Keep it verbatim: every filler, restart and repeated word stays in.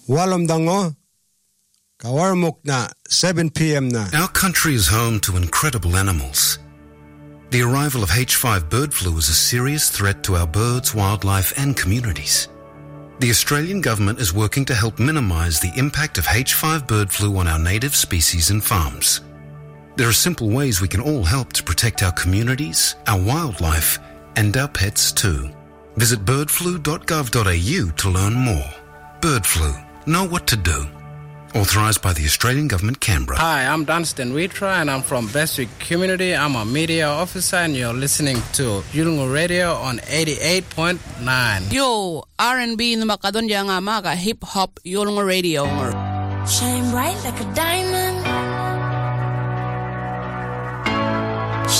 Walom dango. Kawarmuk na seven p.m. na. Our country is home to incredible animals. The arrival of H five bird flu is a serious threat to our birds, wildlife and communities. The Australian government is working to help minimise the impact of H five bird flu on our native species and farms. There are simple ways we can all help to protect our communities, our wildlife and our pets too. Visit bird flu dot gov dot a u to learn more. Bird flu. Know what to do. Authorised by the Australian Government, Canberra. Hi, I'm Dunstan Wheatroy and I'm from Bestwick Community. I'm a media officer and you're listening to Yulngu Radio on eighty-eight point nine. Yo, R and B na makadon yang amaga hip hop Yulngu Radio. Shine bright like a diamond.